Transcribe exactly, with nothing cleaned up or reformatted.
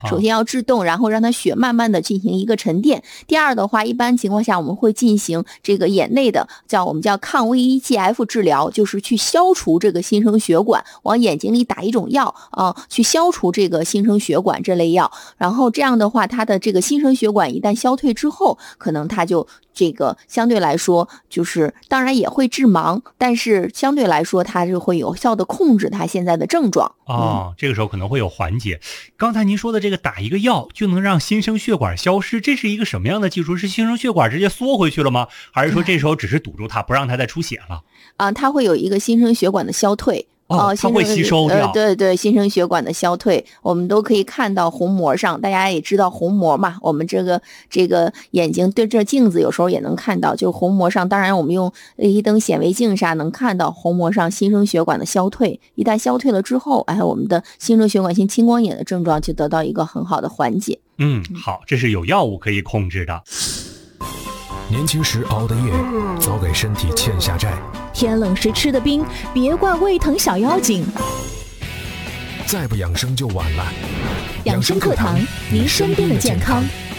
首先要制冻，然后让它血慢慢的进行一个沉淀。第二的话，一般情况下我们会进行这个眼内的叫我们叫抗 V E G F 治疗，就是去消除这个新生血管，往眼睛里打一种药啊、呃，去消除这个新生血管这类药。然后这样的话，它的这个新生血管一旦消退之后，可能它就这个相对来说就是当然也会致盲，但是相对来说它是会有效的控制它现在的症状。 哦、嗯，这个时候可能会有缓解。刚才您说的这个打一个药就能让新生血管消失，这是一个什么样的技术？是新生血管直接缩回去了吗？还是说这时候只是堵住它，不让它再出血了？ 啊、呃，它会有一个新生血管的消退。 哦，它会吸收掉、 呃。对对，新生血管的消退，我们都可以看到虹膜上，大家也知道虹膜嘛，我们这个这个眼睛对着镜子有时候也能看到，就虹膜上，当然我们用一灯显微镜啥能看到虹膜上新生血管的消退，一旦消退了之后，哎，我们的新生血管性青光眼的症状就得到一个很好的缓解。 嗯，好，这是有药物可以控制的。 年轻时熬的夜，早给身体欠下债。 天冷时吃的冰，别怪胃疼小妖精。 再不养生就晚了。 养生课堂，您身边的健康。